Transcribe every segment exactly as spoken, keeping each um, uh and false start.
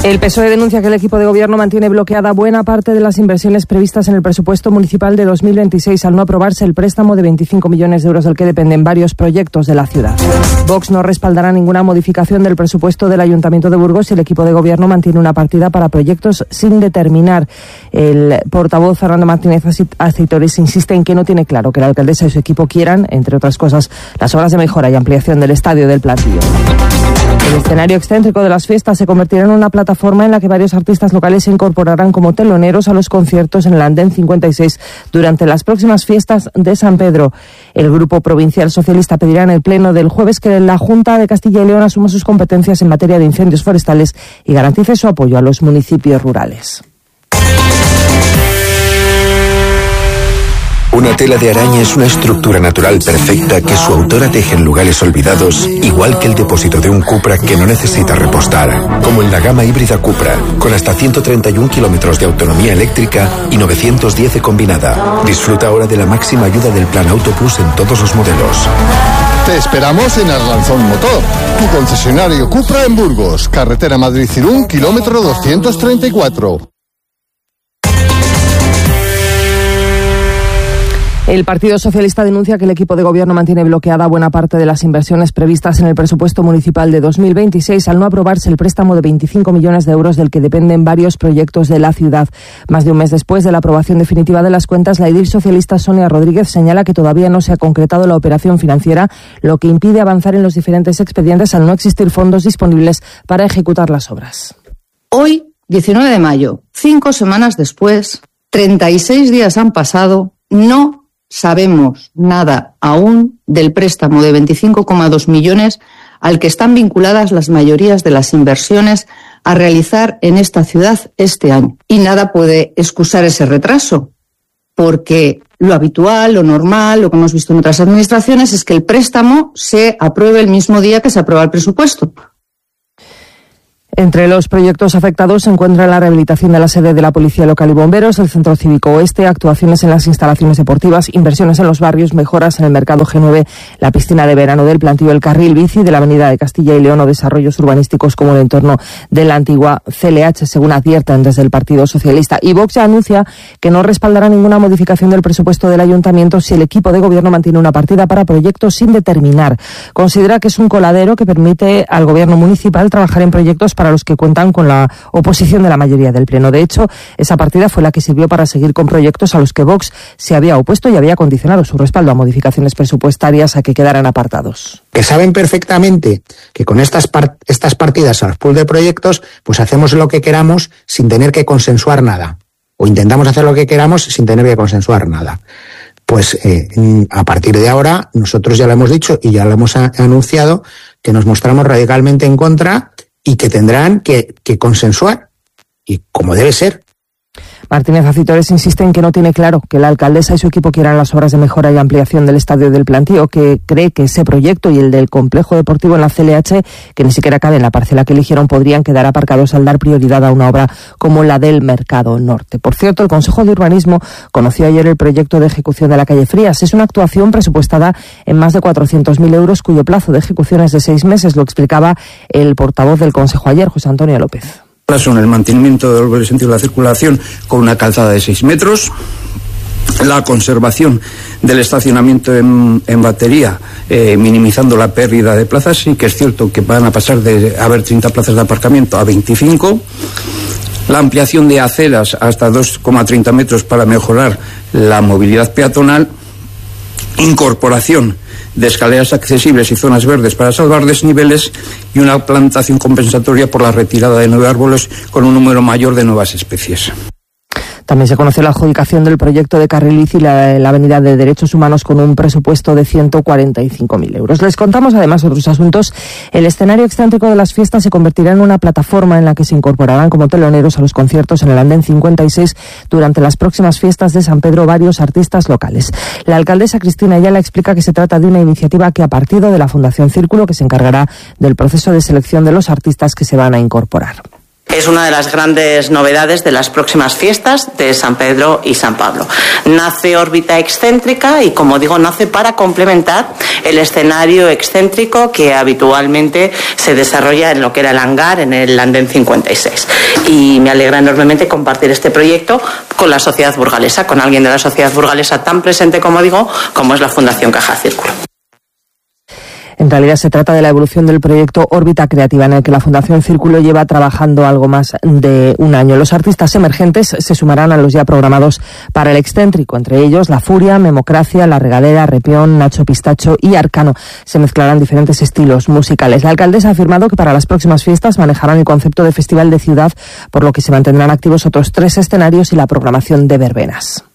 El P S O E denuncia que el equipo de gobierno mantiene bloqueada buena parte de las inversiones previstas en el presupuesto municipal de dos mil veintiséis al no aprobarse el préstamo de veinticinco millones de euros del que dependen varios proyectos de la ciudad. Vox no respaldará ninguna modificación del presupuesto del Ayuntamiento de Burgos y el equipo de gobierno mantiene una partida para proyectos sin determinar. El portavoz Fernando Martínez Aceitores insiste en que no tiene claro que la alcaldesa y su equipo quieran, entre otras cosas, las obras de mejora y ampliación del estadio del Plantío. El escenario excéntrico de las fiestas se convertirá en una plataforma en la que varios artistas locales se incorporarán como teloneros a los conciertos en el Andén cincuenta y seis durante las próximas fiestas de San Pedro. El Grupo Provincial Socialista pedirá en el Pleno del jueves que la Junta de Castilla y León asuma sus competencias en materia de incendios forestales y garantice su apoyo a los municipios rurales. Una tela de araña es una estructura natural perfecta que su autora teje en lugares olvidados, igual que el depósito de un Cupra que no necesita repostar. Como en la gama híbrida Cupra, con hasta ciento treinta y un kilómetros de autonomía eléctrica y novecientos diez de combinada. Disfruta ahora de la máxima ayuda del Plan Auto Plus en todos los modelos. Te esperamos en Arlanzón Motor, tu concesionario Cupra en Burgos, carretera Madrid-Irún, kilómetro doscientos treinta y cuatro. El Partido Socialista denuncia que el equipo de gobierno mantiene bloqueada buena parte de las inversiones previstas en el presupuesto municipal de dos mil veintiséis al no aprobarse el préstamo de veinticinco millones de euros del que dependen varios proyectos de la ciudad. Más de un mes después de la aprobación definitiva de las cuentas, la edil socialista Sonia Rodríguez señala que todavía no se ha concretado la operación financiera, lo que impide avanzar en los diferentes expedientes al no existir fondos disponibles para ejecutar las obras. Hoy, diecinueve de mayo, cinco semanas después, treinta y seis días han pasado, no sabemos nada aún del préstamo de veinticinco coma dos millones al que están vinculadas las mayorías de las inversiones a realizar en esta ciudad este año. Y nada puede excusar ese retraso, porque lo habitual, lo normal, lo que hemos visto en otras administraciones es que el préstamo se apruebe el mismo día que se aprueba el presupuesto. Entre los proyectos afectados se encuentra la rehabilitación de la sede de la Policía Local y Bomberos, el Centro Cívico Oeste, actuaciones en las instalaciones deportivas, inversiones en los barrios, mejoras en el Mercado G nueve, la piscina de verano del Plantío, el carril bici de la Avenida de Castilla y León o desarrollos urbanísticos como el entorno de la antigua C L H, según advierten desde el Partido Socialista. Y Vox anuncia que no respaldará ninguna modificación del presupuesto del Ayuntamiento si el equipo de gobierno mantiene una partida para proyectos sin determinar. Considera que es un coladero que permite al gobierno municipal trabajar en proyectos para los que cuentan con la oposición de la mayoría del Pleno. De hecho, esa partida fue la que sirvió para seguir con proyectos a los que Vox se había opuesto y había condicionado su respaldo a modificaciones presupuestarias a que quedaran apartados. Que saben perfectamente que con estas, part- estas partidas al pool de proyectos, pues hacemos lo que queramos sin tener que consensuar nada. O intentamos hacer lo que queramos sin tener que consensuar nada. Pues eh, a partir de ahora, nosotros ya lo hemos dicho y ya lo hemos a- anunciado, que nos mostramos radicalmente en contra y que tendrán que, que consensuar, y como debe ser. Martínez Aceitores insiste en que no tiene claro que la alcaldesa y su equipo quieran las obras de mejora y ampliación del estadio del Plantío, que cree que ese proyecto y el del complejo deportivo en la C L H, que ni siquiera cabe en la parcela que eligieron, podrían quedar aparcados al dar prioridad a una obra como la del Mercado Norte. Por cierto, el Consejo de Urbanismo conoció ayer el proyecto de ejecución de la calle Frías. Es una actuación presupuestada en más de cuatrocientos mil euros, cuyo plazo de ejecución es de seis meses, lo explicaba el portavoz del Consejo ayer, José Antonio López. Son el mantenimiento del doble sentido de la circulación con una calzada de seis metros, la conservación del estacionamiento en, en batería, eh, minimizando la pérdida de plazas. Sí que es cierto que van a pasar de haber treinta plazas de aparcamiento a veinticinco, la ampliación de aceras hasta dos coma treinta metros para mejorar la movilidad peatonal, incorporación de escaleras accesibles y zonas verdes para salvar desniveles y una plantación compensatoria por la retirada de nueve árboles con un número mayor de nuevas especies. También se conoció la adjudicación del proyecto de carril bici la, la Avenida de Derechos Humanos con un presupuesto de ciento cuarenta y cinco mil euros. Les contamos además otros asuntos. El escenario excéntrico de las fiestas se convertirá en una plataforma en la que se incorporarán como teloneros a los conciertos en el Andén cincuenta y seis durante las próximas fiestas de San Pedro varios artistas locales. La alcaldesa Cristina Ayala explica que se trata de una iniciativa que ha partido de la Fundación Círculo, que se encargará del proceso de selección de los artistas que se van a incorporar. Es una de las grandes novedades de las próximas fiestas de San Pedro y San Pablo. Nace órbita excéntrica y, como digo, nace para complementar el escenario excéntrico que habitualmente se desarrolla en lo que era el hangar, en el andén cincuenta y seis. Y me alegra enormemente compartir este proyecto con la sociedad burgalesa, con alguien de la sociedad burgalesa tan presente, como digo, como es la Fundación Caja Círculo. En realidad se trata de la evolución del proyecto Órbita Creativa, en el que la Fundación Círculo lleva trabajando algo más de un año. Los artistas emergentes se sumarán a los ya programados para el excéntrico, entre ellos La Furia, Memocracia, La Regadera, Repión, Nacho Pistacho y Arcano. Se mezclarán diferentes estilos musicales. La alcaldesa ha afirmado que para las próximas fiestas manejarán el concepto de festival de ciudad, por lo que se mantendrán activos otros tres escenarios y la programación de verbenas.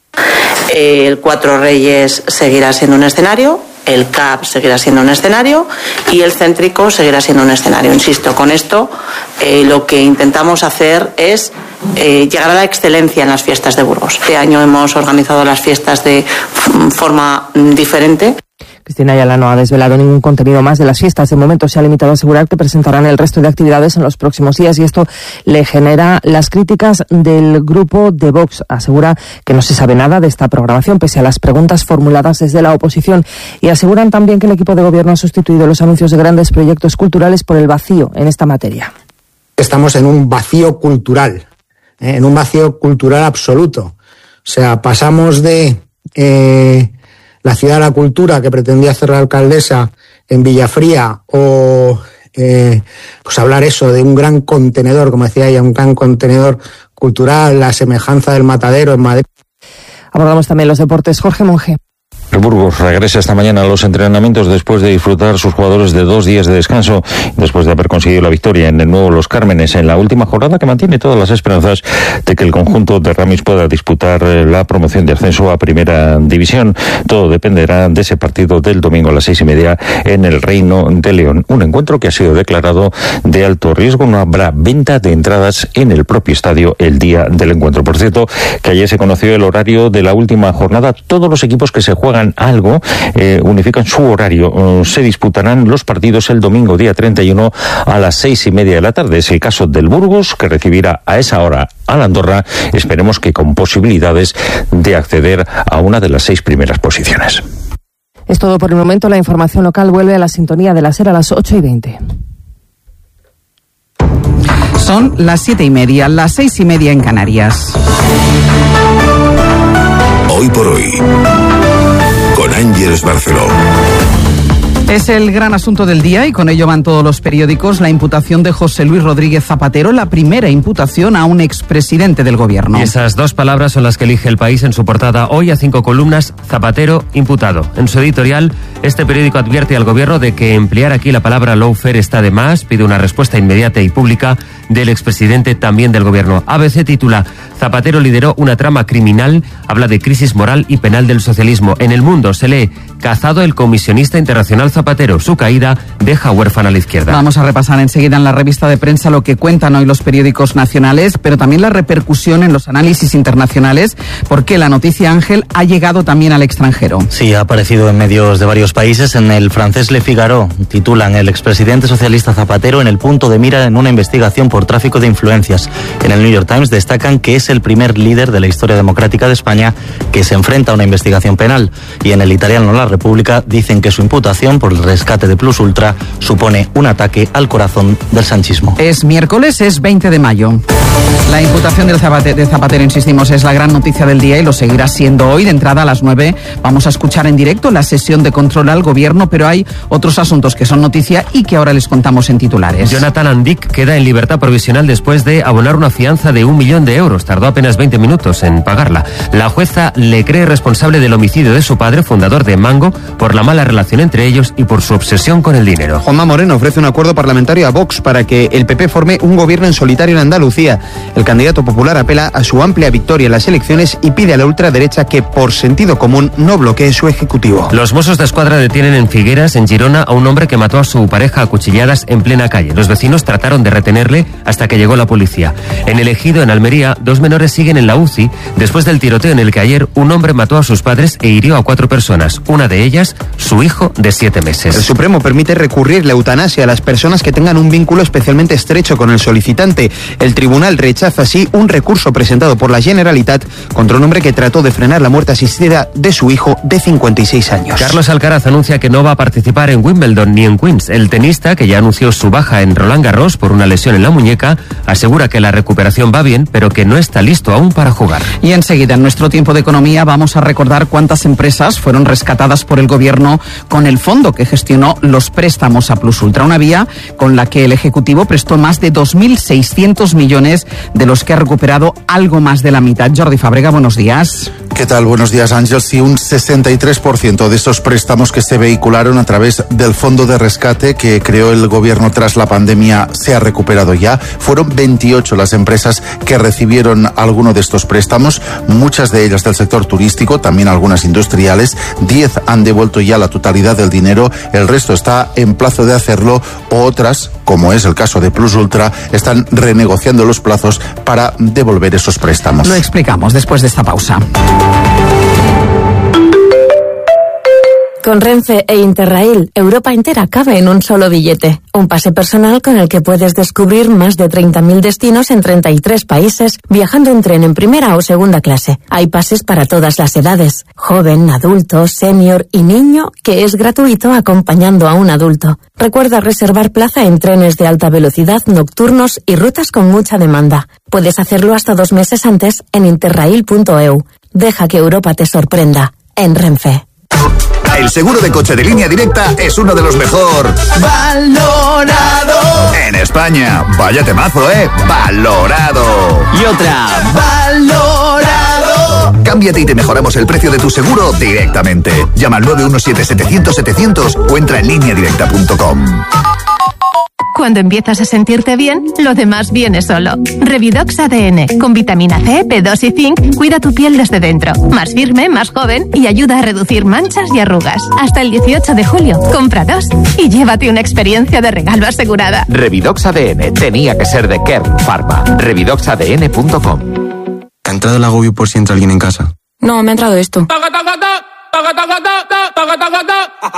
El Cuatro Reyes seguirá siendo un escenario, el C A P seguirá siendo un escenario y el céntrico seguirá siendo un escenario. Insisto, con esto eh, lo que intentamos hacer es eh, llegar a la excelencia en las fiestas de Burgos. Este año hemos organizado las fiestas de forma diferente. Cristina Ayala no ha desvelado ningún contenido más de las fiestas. De momento se ha limitado a asegurar que presentarán el resto de actividades en los próximos días y esto le genera las críticas del grupo de Vox. Asegura que no se sabe nada de esta programación pese a las preguntas formuladas desde la oposición y aseguran también que el equipo de gobierno ha sustituido los anuncios de grandes proyectos culturales por el vacío en esta materia. Estamos en un vacío cultural, ¿eh? en un vacío cultural absoluto. O sea, pasamos de... Eh, la ciudad de la cultura que pretendía hacer la alcaldesa en Villafría o eh, pues hablar eso de un gran contenedor, como decía ella, un gran contenedor cultural, la semejanza del Matadero en Madrid. Abordamos también los deportes. Jorge Monge. El Burgos regresa esta mañana a los entrenamientos después de disfrutar sus jugadores de dos días de descanso, después de haber conseguido la victoria en el nuevo Los Cármenes en la última jornada que mantiene todas las esperanzas de que el conjunto de Ramis pueda disputar la promoción de ascenso a Primera División. Todo dependerá de ese partido del domingo a las seis y media en el Reino de León. Un encuentro que ha sido declarado de alto riesgo. No habrá venta de entradas en el propio estadio el día del encuentro. Por cierto, que ayer se conoció el horario de la última jornada. Todos los equipos que se juegan algo, eh, unifican su horario. Uh, se disputarán los partidos el domingo día treinta y uno a las seis y media de la tarde. Es el caso del Burgos, que recibirá a esa hora a la Andorra. Esperemos que con posibilidades de acceder a una de las seis primeras posiciones. Es todo por el momento. La información local vuelve a la sintonía de la SER a las ocho y veinte. Son las siete y media, las seis y media en Canarias. Hoy por hoy, con Ángeles Barceló. Es el gran asunto del día y con ello van todos los periódicos. La imputación de José Luis Rodríguez Zapatero, la primera imputación a un expresidente del gobierno. Y esas dos palabras son las que elige El País en su portada hoy a cinco columnas: Zapatero imputado. En su editorial, este periódico advierte al gobierno de que emplear aquí la palabra lawfare está de más, pide una respuesta inmediata y pública del expresidente, también del gobierno. A B C titula: Zapatero lideró una trama criminal, habla de crisis moral y penal del socialismo. En El Mundo se lee: cazado el comisionista internacional Zapatero, su caída deja huérfana a la izquierda. Vamos a repasar enseguida en la revista de prensa lo que cuentan hoy los periódicos nacionales, pero también la repercusión en los análisis internacionales, porque la noticia, Ángel, ha llegado también al extranjero. Sí, ha aparecido en medios de varios países. En el francés Le Figaro titulan: el expresidente socialista Zapatero en el punto de mira en una investigación por tráfico de influencias. En el New York Times destacan que es el primer líder de la historia democrática de España que se enfrenta a una investigación penal. Y en el italiano La República dicen que su imputación por el rescate de Plus Ultra supone un ataque al corazón del sanchismo. Es miércoles, es veinte de mayo. La imputación del Zapatero, de Zapatero, insistimos, es la gran noticia del día y lo seguirá siendo hoy. De entrada a las nueve vamos a escuchar en directo la sesión de control al gobierno, pero hay otros asuntos que son noticia y que ahora les contamos en titulares. Jonathan Andic queda en libertad provisional después de abonar una fianza de un millón de euros. Tardó apenas veinte minutos en pagarla. La jueza le cree responsable del homicidio de su padre, fundador de Mango, por la mala relación entre ellos y por su obsesión con el dinero. Juanma Moreno ofrece un acuerdo parlamentario a Vox para que el P P forme un gobierno en solitario en Andalucía. El candidato popular apela a su amplia victoria en las elecciones y pide a la ultraderecha que, por sentido común, no bloquee su ejecutivo. Los Mossos de Escuadra detienen en Figueras, en Girona, a un hombre que mató a su pareja a cuchilladas en plena calle. Los vecinos trataron de retenerle hasta que llegó la policía. En El Ejido, en Almería, dos menores siguen en la U C I después del tiroteo en el que ayer un hombre mató a sus padres e hirió a cuatro personas, una de ellas su hijo de siete meses. El Supremo permite recurrir la eutanasia a las personas que tengan un vínculo especialmente estrecho con el solicitante. El tribunal rechaza así un recurso presentado por la Generalitat contra un hombre que trató de frenar la muerte asistida de su hijo de cincuenta y seis años. Carlos Alcaraz anuncia que no va a participar en Wimbledon ni en Queens. El tenista, que ya anunció su baja en Roland Garros por una lesión en la muñeca, asegura que la recuperación va bien, pero que no está listo aún para jugar. Y enseguida, en nuestro tiempo de economía, vamos a recordar cuántas empresas fueron rescatadas por el gobierno con el fondo que gestionó los préstamos a Plus Ultra, una vía con la que el Ejecutivo prestó más de dos mil seiscientos millones, de los que ha recuperado algo más de la mitad. Jordi Fábrega, buenos días. ¿Qué tal? Buenos días, Ángel. Sí, un sesenta y tres por ciento de esos préstamos que se vehicularon a través del fondo de rescate que creó el gobierno tras la pandemia se ha recuperado ya. Fueron veintiocho las empresas que recibieron alguno de estos préstamos, muchas de ellas del sector turístico, también algunas industriales. diez han devuelto ya la totalidad del dinero, el resto está en plazo de hacerlo. Otras, como es el caso de Plus Ultra, están renegociando los plazos para devolver esos préstamos. Lo explicamos después de esta pausa. Con Renfe e Interrail, Europa entera cabe en un solo billete. Un pase personal con el que puedes descubrir más de treinta mil destinos en treinta y tres países, viajando en tren en primera o segunda clase. Hay pases para todas las edades, joven, adulto, senior y niño, que es gratuito acompañando a un adulto. Recuerda reservar plaza en trenes de alta velocidad, nocturnos y rutas con mucha demanda. Puedes hacerlo hasta dos meses antes en interrail punto e u. Deja que Europa te sorprenda. En Renfe. El seguro de coche de Línea Directa es uno de los mejor valorado en España. Vaya temazo, ¿eh? Valorado. Y otra, valorado. Cámbiate y te mejoramos el precio de tu seguro directamente. Llama al nueve uno siete, setecientos, setecientos o entra en línea directa punto com. Cuando empiezas a sentirte bien, lo demás viene solo. Revidox A D N, con vitamina C, B dos y zinc, cuida tu piel desde dentro. Más firme, más joven y ayuda a reducir manchas y arrugas. Hasta el dieciocho de julio, compra dos y llévate una experiencia de regalo asegurada. Revidox A D N, tenía que ser de Kern Pharma. revidox a d n punto com. ¿Te ha entrado el agobio por si entra alguien en casa? No, me ha entrado esto.